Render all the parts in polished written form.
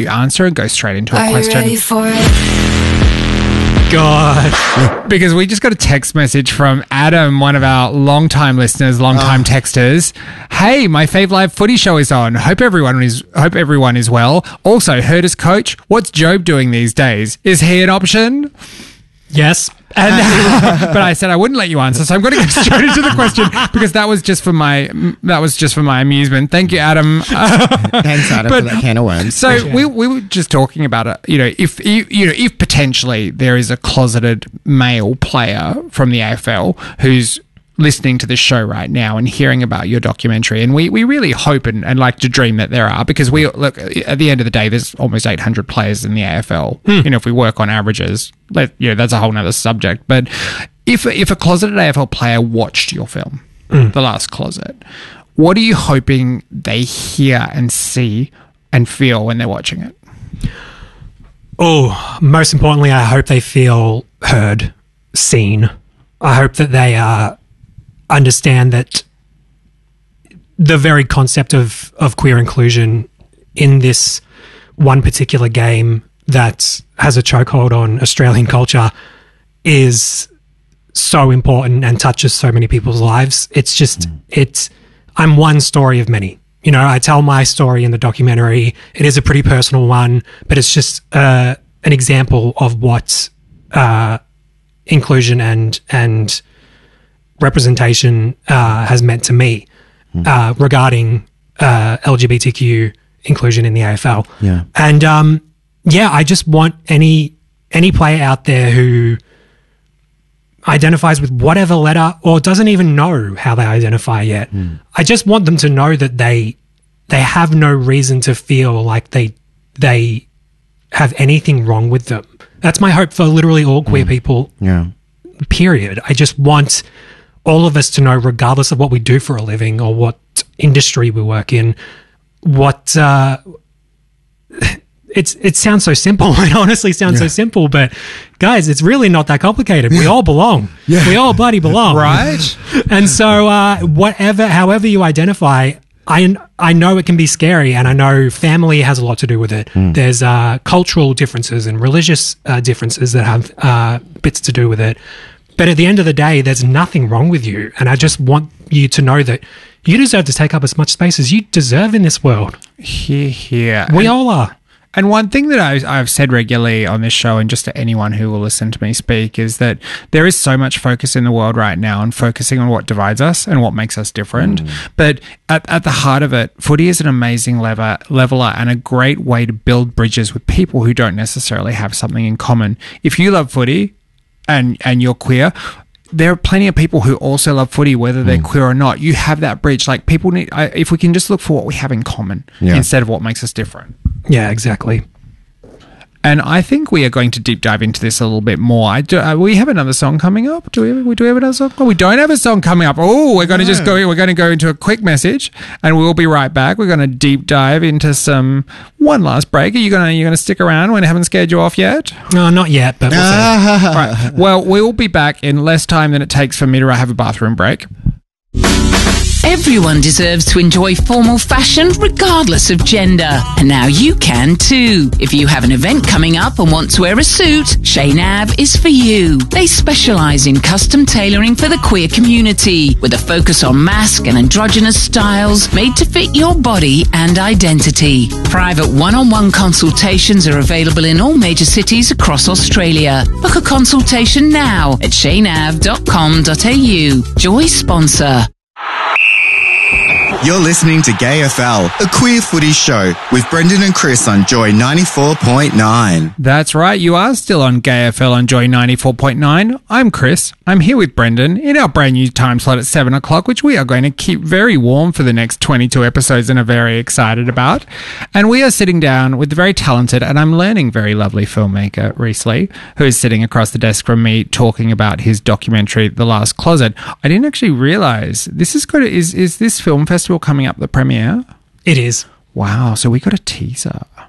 you answer and go straight into a Are question. you ready for it? God. Because we just got a text message from Adam, one of our long-time listeners, long-time texters. Hey, my Fave Live footy show is on. Hope everyone is well. Also, heard as coach, what's Job doing these days? Is he an option? Yes. And, but I said I wouldn't let you answer, so I'm going to go straight into the question because that was just for my amusement. Thank you, Adam. Thanks, Adam, for that can of worms. So we were just talking about it. If potentially there is a closeted male player from the AFL who's listening to this show right now and hearing about your documentary, and we really hope and like to dream that there are, because we look at the end of the day, there's almost 800 players in the AFL. If we work on averages, that's a whole nother subject. But if a closeted AFL player watched your film, The Last Closet, what are you hoping they hear and see and feel when they're watching it? Oh, most importantly, I hope they feel heard, seen. I hope that they understand that the very concept of queer inclusion in this one particular game that has a chokehold on Australian culture is so important and touches so many people's lives. It's just, I'm one story of many. I tell my story in the documentary. It is a pretty personal one, but it's just an example of what inclusion and representation has meant to me regarding LGBTQ inclusion in the AFL. Yeah. And I just want any player out there who identifies with whatever letter or doesn't even know how they identify yet. I just want them to know that they have no reason to feel like they have anything wrong with them. That's my hope for literally all queer people. Yeah. Period. I just want all of us to know, regardless of what we do for a living or what industry we work in, what it sounds so simple. It honestly sounds so simple, but guys, it's really not that complicated. We all belong. We all bloody belong. Right. And so however you identify, I know it can be scary, and I know family has a lot to do with it. There's cultural differences and religious differences that have bits to do with it. But at the end of the day, there's nothing wrong with you. And I just want you to know that you deserve to take up as much space as you deserve in this world. Here. We all are. And one thing that I've said regularly on this show, and just to anyone who will listen to me speak, is that there is so much focus in the world right now on focusing on what divides us and what makes us different. But at the heart of it, footy is an amazing leveler and a great way to build bridges with people who don't necessarily have something in common. If you love footy and you're queer, there are plenty of people who also love footy, whether they're queer or not. You have that bridge. Like, people need, if we can just look for what we have in common instead of what makes us different. Yeah, exactly. And I think we are going to deep dive into this a little bit more. We have another song coming up. Do we have another song? Oh, we don't have a song coming up. Oh, we're going to go into a quick message, and we'll be right back. We're going to deep dive into one last break. Are you going to stick around when I haven't scared you off yet? No, not yet, but we'll see. Right. Well, we will be back in less time than it takes for me to have a bathroom break. Everyone deserves to enjoy formal fashion regardless of gender. And now you can too. If you have an event coming up and want to wear a suit, Shay Nav is for you. They specialise in custom tailoring for the queer community, with a focus on mask and androgynous styles made to fit your body and identity. Private one-on-one consultations are available in all major cities across Australia. Book a consultation now at shaynav.com.au. Joy sponsor. You're listening to Gay FL, a queer footy show with Brendan and Chris on Joy 94.9. That's right, you are still on Gay FL on Joy 94.9. I'm Chris. I'm here with Brendan in our brand new time slot at 7 o'clock, which we are going to keep very warm for the next 22 episodes and are very excited about. And we are sitting down with the very talented, and I'm learning very lovely filmmaker, Reese Lee, who is sitting across the desk from me talking about his documentary, The Last Closet. I didn't actually realise this is is this film festival coming up, the premiere? It is. Wow, so we got a teaser.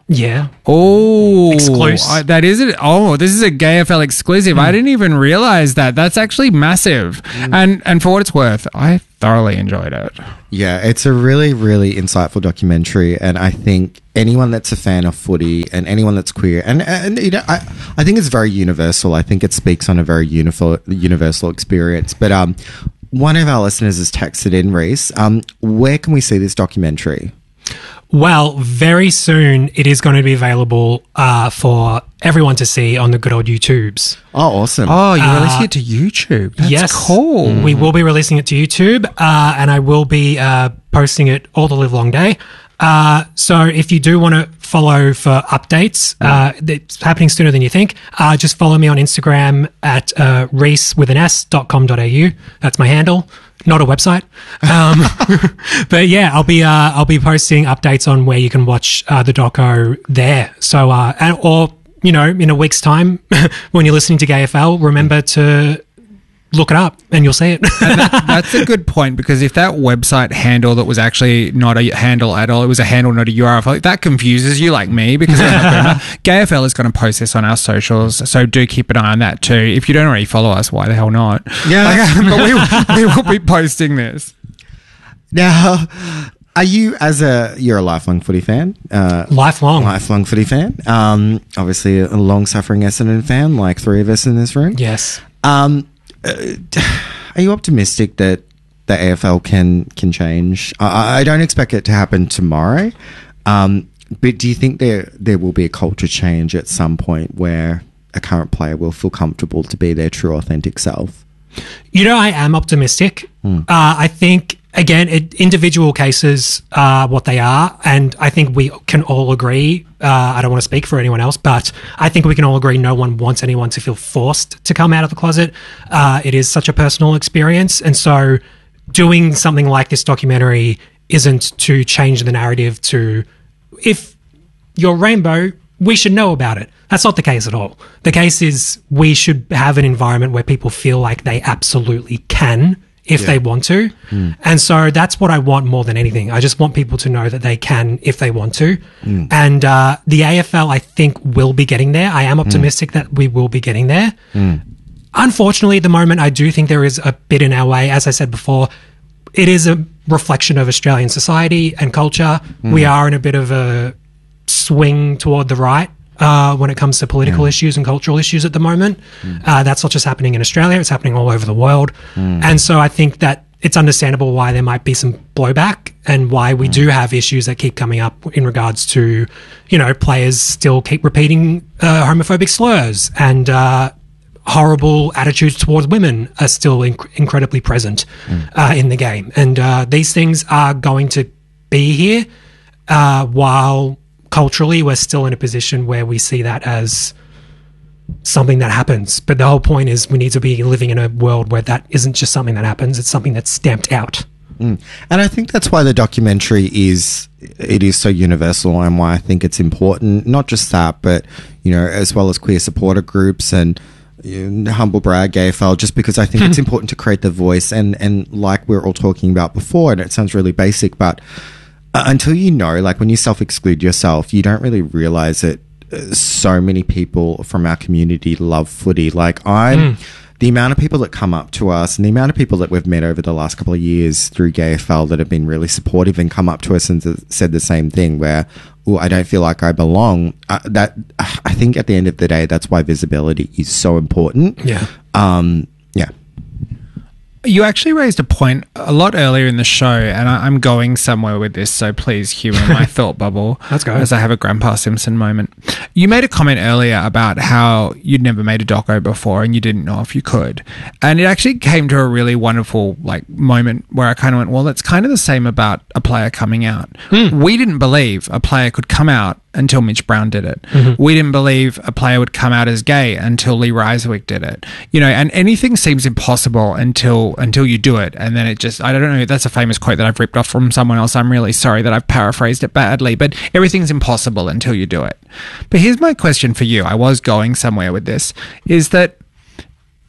Yeah. Oh, Exclusive. that is it. Oh, this is a Gay FL exclusive. I didn't even realize that. That's actually massive. And for what it's worth, I thoroughly enjoyed it. Yeah, it's a really, really insightful documentary, and I think anyone that's a fan of footy and anyone that's queer, and you know, I think it's very universal. I think it speaks on a very universal experience. But one of our listeners has texted in, Reese. Where can we see this documentary? Well, very soon it is going to be available for everyone to see on the good old YouTubes. Oh, awesome. Oh, you're releasing it to YouTube. That's Yes. cool. We will be releasing it to YouTube, and I will be posting it all the live long day. So if you do want to follow for updates, it's happening sooner than you think. Just follow me on Instagram at reese.com.au. That's my handle. Not a website. But yeah, I'll be posting updates on where you can watch the doco there. So, or, you know, in a week's time, when you're listening to Gay FL, remember to look it up and you'll see it. That's a good point, because if that website handle that was actually not a handle at all, it was a handle, not a URL, like, that confuses you like me, because GayFL is going to post this on our socials, so do keep an eye on that too. If you don't already follow us, why the hell not? Yeah. But we will be posting this. Now, are you, you're a lifelong footy fan? Lifelong footy fan. Obviously a long-suffering Essendon fan, like three of us in this room. Yes. Are you optimistic that the AFL can change? I don't expect it to happen tomorrow, but do you think there will be a culture change at some point where a current player will feel comfortable to be their true, authentic self? You know, I am optimistic. I think, again, individual cases are what they are, and I think we can all agree, I don't want to speak for anyone else, but I think we can all agree no one wants anyone to feel forced to come out of the closet. It is such a personal experience, and so doing something like this documentary isn't to change the narrative to, if you're rainbow, we should know about it. That's not the case at all. The case is we should have an environment where people feel like they absolutely can if they want to. And so that's what I want more than anything. I just want people to know that they can if they want to. And the AFL, I think, will be getting there. I am optimistic that we will be getting there. Unfortunately, at the moment, I do think there is a bit in our way. As I said before, it is a reflection of Australian society and culture. We are in a bit of a swing toward the right when it comes to political issues and cultural issues at the moment. That's not just happening in Australia, it's happening all over the world. And so I think that it's understandable why there might be some blowback and why we do have issues that keep coming up in regards to, you know, players still keep repeating homophobic slurs, and horrible attitudes towards women are still incredibly present in the game. And these things are going to be here while culturally we're still in a position where we see that as something that happens. But the whole point is we need to be living in a world where that isn't just something that happens, it's something that's stamped out. And I think that's why the documentary is so universal, and why I think it's important. Not just that, but, you know, as well as queer supporter groups and humble brag, AFL, just because I think it's important to create the voice, and like we were all talking about before, and it sounds really basic, but until you know, like when you self-exclude yourself, you don't really realize that so many people from our community love footy. Like the amount of people that come up to us and the amount of people that we've met over the last couple of years through GayFL that have been really supportive and come up to us and said the same thing, where, oh, I don't feel like I belong. That I think at the end of the day, that's why visibility is so important. Yeah. Yeah. You actually raised a point a lot earlier in the show, and I'm going somewhere with this, so please humor my thought bubble. Let's go. As I have a Grandpa Simpson moment. You made a comment earlier about how you'd never made a doco before and you didn't know if you could. And it actually came to a really wonderful moment where I kind of went, well, that's kind of the same about a player coming out. We didn't believe a player could come out until Mitch Brown did it. We didn't believe a player would come out as gay until Lee Ryswick did it. You know, and anything seems impossible until you do it. And then it just, I don't know, that's a famous quote that I've ripped off from someone else. I'm really sorry that I've paraphrased it badly, but everything's impossible until you do it. But here's my question for you. I was going somewhere with this, is that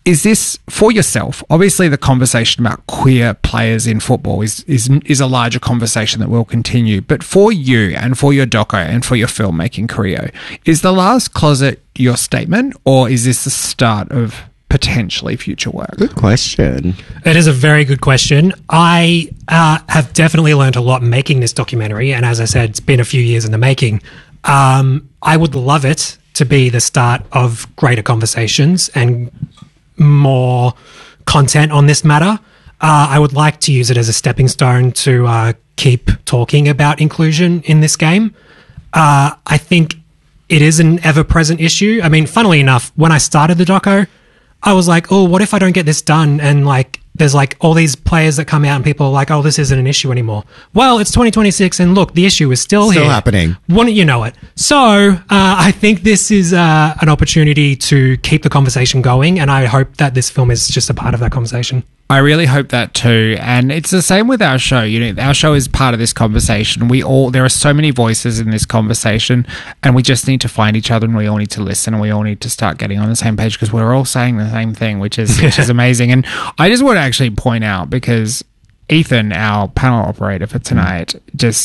is this for yourself? Obviously, the conversation about queer players in football is a larger conversation that will continue. But for you and for your doco and for your filmmaking career, is The Last Closet your statement, or is this the start of potentially future work? Good question. It is a very good question. I have definitely learned a lot making this documentary, and as I said, it's been a few years in the making. I would love it to be the start of greater conversations and more content on this matter. I would like to use it as a stepping stone to keep talking about inclusion in this game. I think it is an ever-present issue. I mean, funnily enough, when I started the doco, I was like, oh, what if I don't get this done? And like, there's like all these players that come out and people are like, oh, this isn't an issue anymore. Well, it's 2026 and look, the issue is still here. happening. Wouldn't you know it? So I think this is an opportunity to keep the conversation going, and I hope that this film is just a part of that conversation. I really hope that too. And it's the same with our show. You know, our show is part of this conversation. There are so many voices in this conversation, and we just need to find each other, and we all need to listen, and we all need to start getting on the same page, because we're all saying the same thing, which is amazing. And I just want to actually point out, because Ethan, our panel operator for tonight,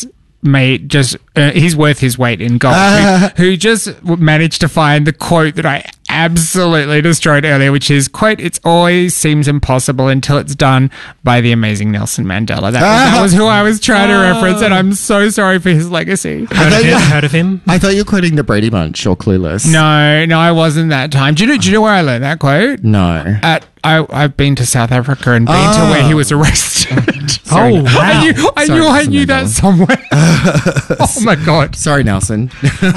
he's worth his weight in gold, who just managed to find the quote that I absolutely destroyed earlier, which is, quote, "It always seems impossible until it's done," by the amazing Nelson Mandela. That was who I was trying to reference, and I'm so sorry for his legacy. Heard of him? I thought you were quoting the Brady Bunch or Clueless. No, I wasn't that time. Do you know where I learned that quote? No. I've been to South Africa and been to where he was arrested. Oh, wow. I knew that somewhere. Oh my God. Sorry, Nelson.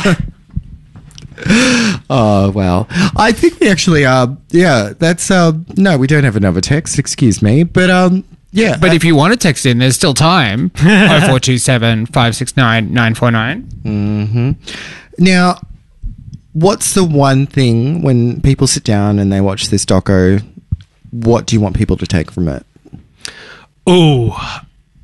Oh, wow. I think we actually that's no, we don't have another text, excuse me. But yeah. But if you want to text in, there's still time. 0427 569 949. Mm-hmm. Now, what's the one thing when people sit down and they watch this doco, what do you want people to take from it? Oh,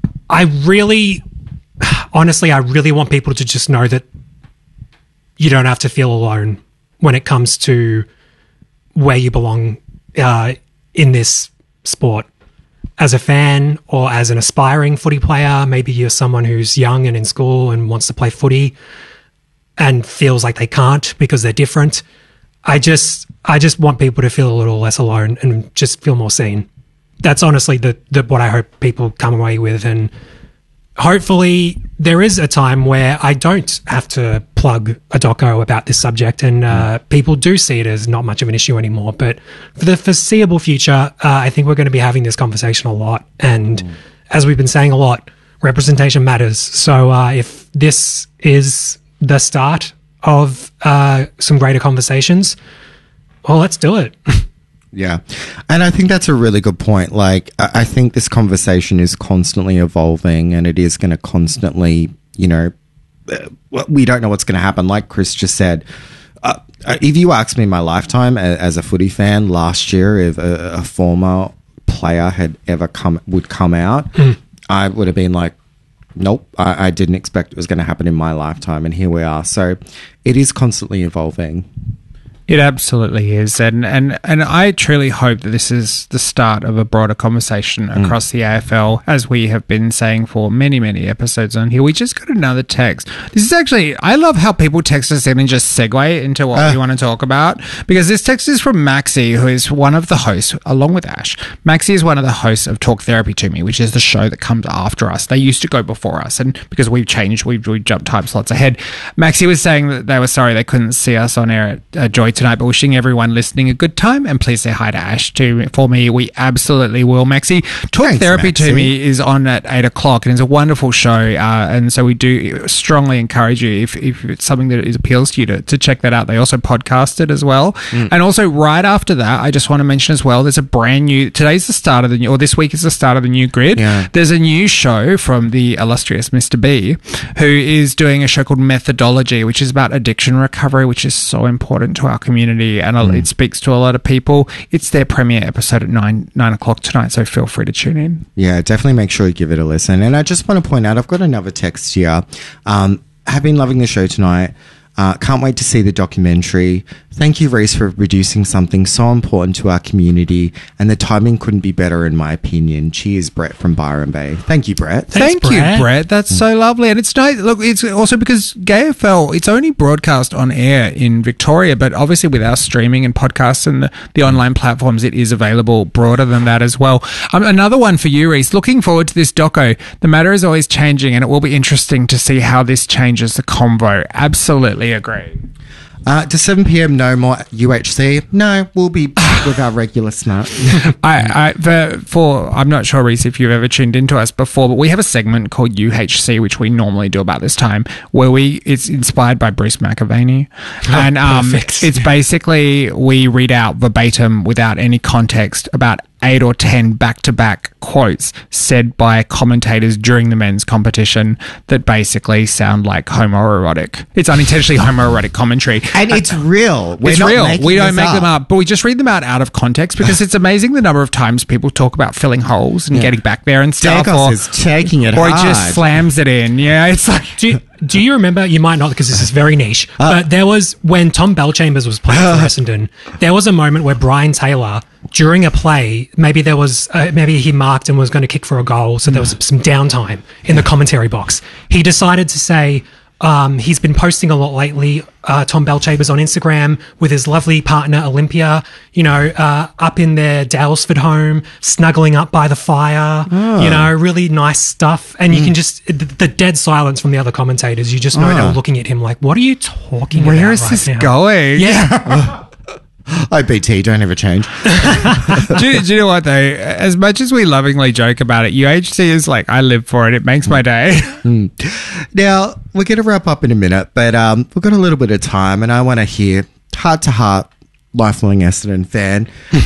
honestly, I really want people to just know that you don't have to feel alone when it comes to where you belong in this sport. As a fan or as an aspiring footy player, maybe you're someone who's young and in school and wants to play footy and feels like they can't because they're different. I just want people to feel a little less alone and just feel more seen. That's honestly what I hope people come away with. And hopefully there is a time where I don't have to plug a doco about this subject and people do see it as not much of an issue anymore. But for the foreseeable future, I think we're going to be having this conversation a lot. And as we've been saying a lot, representation matters. So if this is the start of some greater conversations, well, let's do it. Yeah. And I think that's a really good point. Like, I think this conversation is constantly evolving and it is going to constantly, we don't know what's going to happen. Like Chris just said, if you asked me in my lifetime as a footy fan last year, if a former player had ever would come out, I would have been like, nope, I didn't expect it was going to happen in my lifetime. And here we are. So it is constantly evolving. It absolutely is. And I truly hope that this is the start of a broader conversation across the AFL, as we have been saying for many, many episodes on here. We just got another text. This is actually, I love how people text us in and just segue into what we want to talk about, because this text is from Maxie, who is one of the hosts, along with Ash. Maxie is one of the hosts of Talk Therapy to Me, which is the show that comes after us. They used to go before us, and because we've changed, we've jumped time slots ahead. Maxie was saying that they were sorry they couldn't see us on air at Joy tonight, but wishing everyone listening a good time, and please say hi to Ash for me. We absolutely will, Maxie. Talk Therapy to Me is on at 8 o'clock and it's a wonderful show, and so we do strongly encourage you, if it's something that appeals to you, to check that out. They also podcast it as well. And also right after that, I just want to mention as well, there's a brand new, today's the start of the new, or this week is the start of the new grid. There's a new show from the illustrious Mr. B, who is doing a show called Methodology, which is about addiction recovery, which is so important to our community, and it speaks to a lot of people. It's their premiere episode at 9 o'clock tonight, so feel free to tune in. Yeah, definitely make sure you give it a listen. And I just want to point out, I've got another text here. Have been loving the show tonight. Can't wait to see the documentary. Thank you, Reese, for producing something so important to our community, and the timing couldn't be better in my opinion. Cheers, Brett from Byron Bay. Thank you, Brett. Thank you, Brett. That's so lovely. And it's nice. Look, it's also because GayFL, it's only broadcast on air in Victoria, but obviously with our streaming and podcasts and the online platforms, it is available broader than that as well. Another one for you, Reese. Looking forward to this doco. The matter is always changing, and it will be interesting to see how this changes the convo. Absolutely agree. To 7 p.m, no more UHC. No, we'll be back with our regular snap. I'm not sure, Reese, if you've ever tuned into us before, but we have a segment called UHC, which we normally do about this time, where it's inspired by Bruce McAvaney. And it's basically we read out verbatim without any context about 8 or 10 back-to-back quotes said by commentators during the men's competition that basically sound like homoerotic. It's unintentionally homoerotic commentary. And it's real. It's real. We don't make them up, but we just read them out of context because it's amazing the number of times people talk about filling holes and getting back there and stuff. Dagos is taking it hard. Or he just slams it in. Yeah, it's like... Do you remember, you might not because this is very niche, but there was, when Tom Bellchambers was playing for Essendon, there was a moment where Brian Taylor, during a play, maybe he marked and was going to kick for a goal, so there was some downtime in the commentary box. He decided to say, he's been posting a lot lately, Tom Bellchambers on Instagram with his lovely partner Olympia, up in their Dalesford home, snuggling up by the fire, really nice stuff. And you can just, the dead silence from the other commentators, you just know they're looking at him like, what are you talking about? Where is this going? Yeah. IBT, don't ever change. do you know what though? As much as we lovingly joke about it, UHC is like, I live for it. It makes my day. Now, we're going to wrap up in a minute, but we've got a little bit of time, and I want to hear heart to heart, lifelong Essendon fan.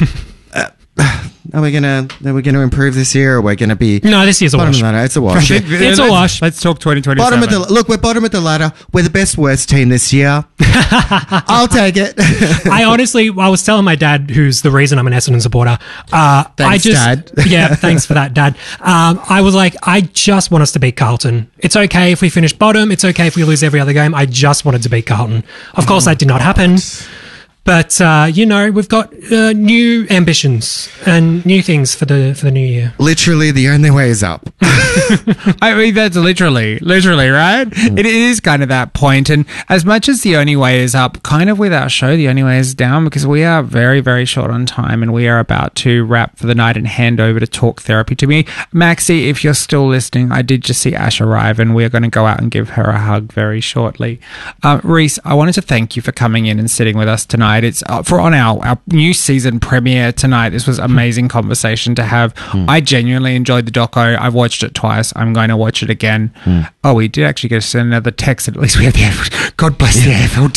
Are we gonna improve this year, or we're gonna be? No, this year's a wash. It's a wash. It's a wash. Let's talk 2027. We're bottom of the ladder. We're the best worst team this year. I'll take it. I was telling my dad, who's the reason I'm an Essendon supporter. Thanks, Dad. Yeah, thanks for that, Dad. I was like, I just want us to beat Carlton. It's okay if we finish bottom. It's okay if we lose every other game. I just wanted to beat Carlton. Of course, that did not happen. But, we've got new ambitions and new things for the new year. Literally, the only way is up. I mean, that's literally, right? It is kind of that point. And as much as the only way is up, kind of with our show, the only way is down, because we are very, very short on time and we are about to wrap for the night and hand over to Talk Therapy to me. Maxie, if you're still listening, I did just see Ash arrive and we're going to go out and give her a hug very shortly. Reese, I wanted to thank you for coming in and sitting with us tonight. It's on our new season premiere tonight. This was amazing conversation to have. I genuinely enjoyed the doco. I've watched it twice. I'm going to watch it again. Oh, we did actually get to send another text. At least we have the AFL. God bless the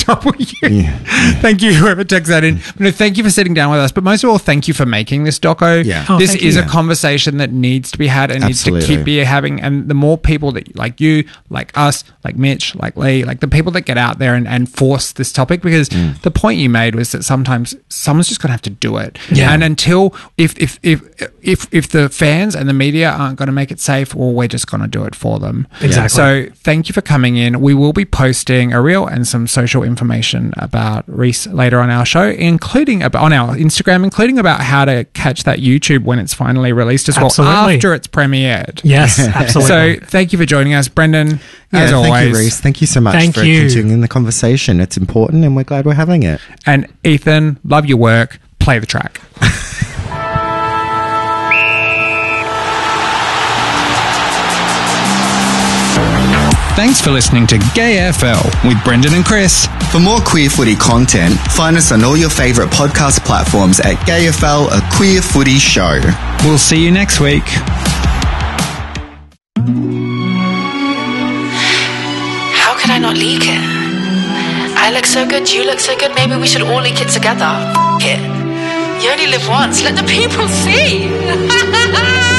AFLW. Thank you, whoever texted that in. No, thank you for sitting down with us. But most of all, thank you for making this doco. This is a conversation that needs to be had and needs to keep be having. And the more people that, like you, like us, like Mitch, like Lee, like the people that get out there and force this topic, because the point you made was that sometimes someone's just going to have to do it. And until if the fans and the media aren't going to make it safe, well, we're just going to do it for them. Exactly. So thank you for coming in. We will be posting a reel and some social information about Reese later on our show, including on our Instagram, including about how to catch that YouTube when it's finally released as well, after it's premiered. Yes, absolutely. So thank you for joining us, Brendan. As always. Thank you, Reese. Thank you so much for continuing the conversation. It's important and we're glad we're having it. And Ethan, love your work. Play the track. Thanks for listening to Gay FL with Brendan and Chris. For more queer footy content, find us on all your favourite podcast platforms at GayFL, a queer footy show. We'll see you next week. How could I not leak it? I look so good, you look so good, maybe we should all leak it together. F*** it. You only live once, let the people see.